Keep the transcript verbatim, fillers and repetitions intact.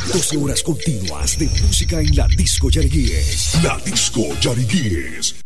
doce horas continuas de música en la Disco Yariguíes. La Disco Yariguíes.